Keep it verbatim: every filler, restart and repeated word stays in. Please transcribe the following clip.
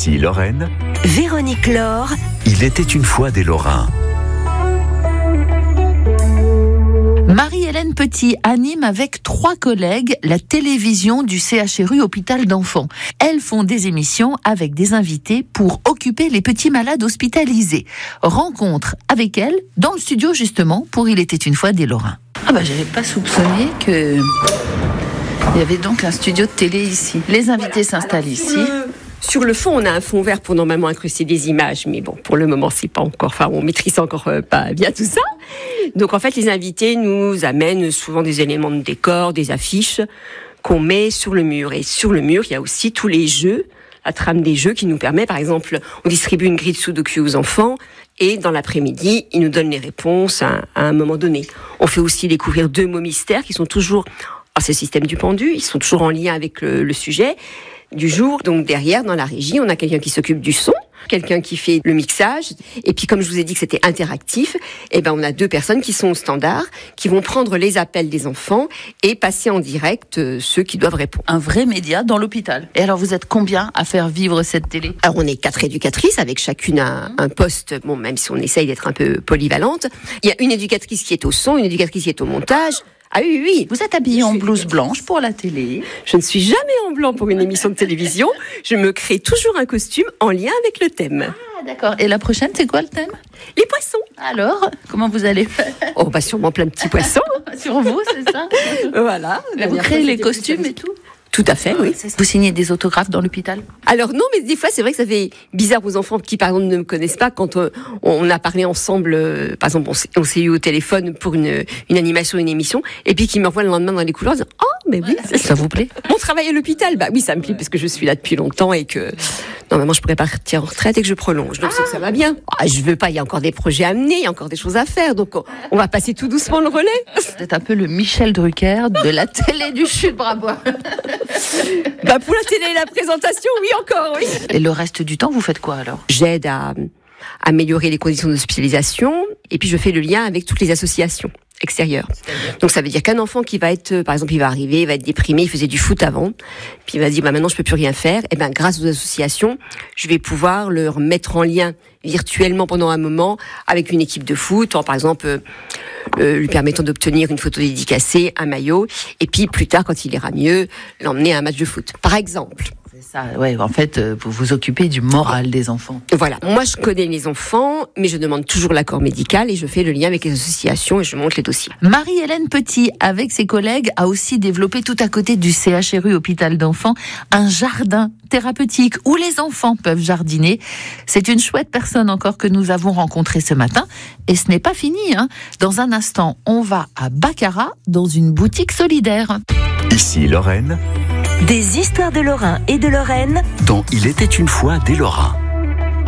Ici Lorraine. Véronique Laure. Il était une fois des Lorrains. Marie-Hélène Petit anime avec trois collègues la télévision du C H R U Hôpital d'Enfants. Elles font des émissions avec des invités pour occuper les petits malades hospitalisés. Rencontre avec elles dans le studio justement pour Il était une fois des Lorrains. Ah bah j'avais pas soupçonné que il y avait donc un studio de télé ici. Les invités s'installent ici. Sur le fond, on a un fond vert pour normalement incruster des images, mais bon, pour le moment, c'est pas encore, enfin, on maîtrise encore euh, pas bien tout ça. Donc, en fait, les invités nous amènent souvent des éléments de décor, des affiches qu'on met sur le mur. Et sur le mur, il y a aussi tous les jeux, la trame des jeux qui nous permet, par exemple, on distribue une grille de Sudoku aux enfants et dans l'après-midi, ils nous donnent les réponses à, à un moment donné. On fait aussi découvrir deux mots mystères qui sont toujours, alors c'est le système du pendu, ils sont toujours en lien avec le, le sujet du jour. Donc derrière, dans la régie, on a quelqu'un qui s'occupe du son, quelqu'un qui fait le mixage. Et puis comme je vous ai dit que c'était interactif, eh ben on a deux personnes qui sont au standard, qui vont prendre les appels des enfants et passer en direct euh, ceux qui doivent répondre. Un vrai média dans l'hôpital. Et alors vous êtes combien à faire vivre cette télé ? Alors on est quatre éducatrices avec chacune un, un poste, bon même si on essaye d'être un peu polyvalente. Il y a une éducatrice qui est au son, une éducatrice qui est au montage. Ah oui, oui. Vous êtes habillée en blouse blanche pour la télé. Je ne suis jamais en blanc pour une émission de télévision. Je me crée toujours un costume en lien avec le thème. Ah, d'accord. Et la prochaine, c'est quoi le thème ? Les poissons. Alors, comment vous allez faire ? Oh, bah sûrement plein de petits poissons. Sur vous, c'est ça ? Voilà. Et vous créez les costumes et tout ? Tout à fait, oui. Vous signez des autographes dans l'hôpital ? Alors non, mais des fois, c'est vrai que ça fait bizarre aux enfants qui, par exemple, ne me connaissent pas. Quand on, on a parlé ensemble, euh, par exemple, on s'est, on s'est eu au téléphone pour une, une animation, une émission, et puis qui m'envoient le lendemain dans les couloirs, en disant « Oh, mais oui, ça, ça vous plaît ?» Mon travail à l'hôpital, bah oui, ça me plaît, parce que je suis là depuis longtemps et que normalement, je pourrais partir en retraite et que je prolonge. Donc, ah. c'est que ça va bien. Ah, je veux pas, il y a encore des projets à mener, il y a encore des choses à faire, donc on, on va passer tout doucement le relais. C'est un peu le Michel Drucker de la télé du Sud-Brabois. Bah pour la télé et la présentation, oui encore, oui. Et le reste du temps, vous faites quoi alors ? J'aide à, à améliorer les conditions d'hospitalisation et puis je fais le lien avec toutes les associations extérieures. Donc ça veut dire qu'un enfant qui va être, par exemple, il va arriver, il va être déprimé, il faisait du foot avant, puis il va se dire bah maintenant je peux plus rien faire. Et ben grâce aux associations, je vais pouvoir le mettre en lien virtuellement pendant un moment avec une équipe de foot, en par exemple euh, euh, lui permettant d'obtenir une photo dédicacée, un maillot, et puis plus tard quand il ira mieux, l'emmener à un match de foot, par exemple. C'est ça, ouais. En fait, vous vous occupez du moral des enfants. Voilà. Moi, je connais les enfants, mais je demande toujours l'accord médical et je fais le lien avec les associations et je monte les dossiers. Marie-Hélène Petit, avec ses collègues, a aussi développé tout à côté du C H R U Hôpital d'Enfants un jardin thérapeutique où les enfants peuvent jardiner. C'est une chouette personne encore que nous avons rencontrée ce matin. Et ce n'est pas fini, hein. Dans un instant, on va à Baccarat, dans une boutique solidaire. Ici Lorraine. Des histoires de Lorrain et de Lorraine. Dont Il était une fois des Lorrains.